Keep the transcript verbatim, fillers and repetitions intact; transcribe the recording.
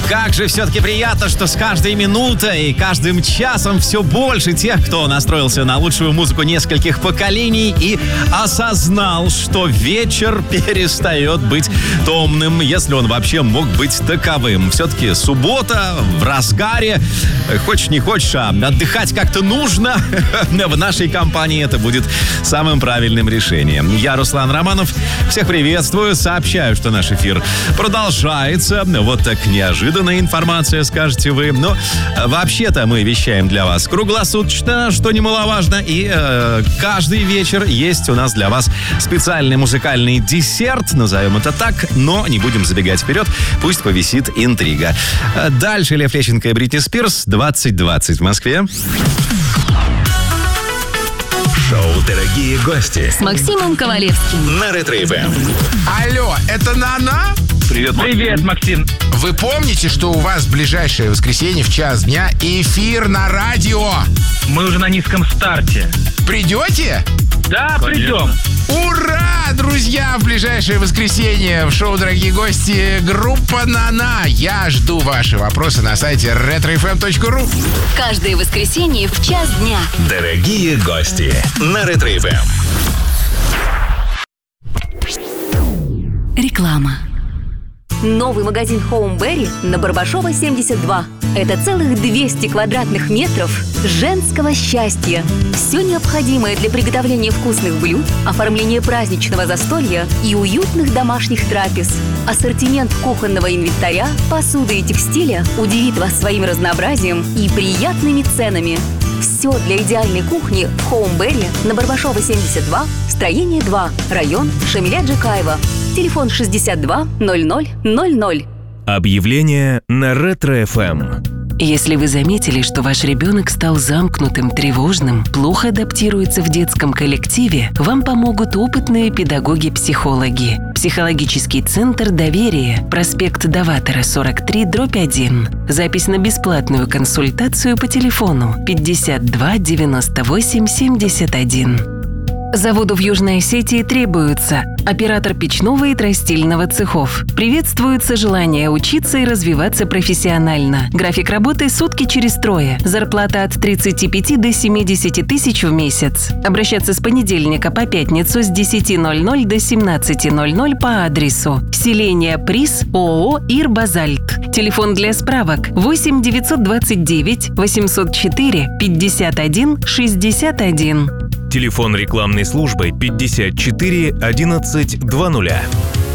Как же все-таки приятно, что с каждой минутой и каждым часом все больше тех, кто настроился на лучшую музыку нескольких поколений и осознал, что вечер перестает быть томным, если он вообще мог быть таковым. Все-таки суббота в разгаре. Хочешь не хочешь, а отдыхать как-то нужно. В нашей компании это будет самым правильным решением. Я Руслан Романов. Всех приветствую. Сообщаю, что наш эфир продолжается. Вот так неожиданно. Информация, скажете вы. Но вообще-то мы вещаем для вас круглосуточно, что немаловажно. И э, каждый вечер есть у нас для вас специальный музыкальный десерт, назовем это так, но не будем забегать вперед, пусть повисит интрига. Дальше Лев Лещенко и Бритни Спирс, двадцать двадцать в Москве. Шоу «Дорогие гости» с Максимом Ковалевским на Ретро-эф эм. Алло, это Нана? Привет, Максим. Привет, Максим. Вы помните, что у вас в ближайшее воскресенье в час дня эфир на радио? Мы уже на низком старте. Придете? Да, придем. Ура, друзья! В ближайшее воскресенье в шоу «Дорогие гости» группа «Нана». Я жду ваши вопросы на сайте ретро эф эм точка ру. Каждое воскресенье в час дня. Дорогие гости на Ретро-эф эм. Реклама. Новый магазин Хоумберри на Барбашова, семьдесят два. Это целых двести квадратных метров женского счастья. Все необходимое для приготовления вкусных блюд, оформления праздничного застолья и уютных домашних трапез. Ассортимент кухонного инвентаря, посуды и текстиля удивит вас своим разнообразием и приятными ценами. Все для идеальной кухни в Хоумберри на Барбашова, семьдесят два, строение два, район Шамиля-Джакаева. Телефон шестьдесят два ноль ноль ноль ноль. Объявление на Ретро-эф эм. Если вы заметили, что ваш ребенок стал замкнутым, тревожным, плохо адаптируется в детском коллективе, вам помогут опытные педагоги-психологи. Психологический центр «Доверие», проспект Даватора, сорок три, дробь один. Запись на бесплатную консультацию по телефону пятьдесят два девяносто восемь семьдесят один. Заводу в Южной Осетии требуются оператор печного и тростильного цехов. Приветствуется желание учиться и развиваться профессионально. График работы сутки через трое. Зарплата от тридцати пяти до семидесяти тысяч в месяц. Обращаться с понедельника по пятницу с десяти ноль-ноль до семнадцати ноль-ноль по адресу селение Приз, ООО «Ирбазальт». Телефон для справок восемь девятьсот двадцать девять восемьсот четыре пятьдесят один шестьдесят один. Телефон рекламной службы пятьдесят четыре одиннадцать двадцать.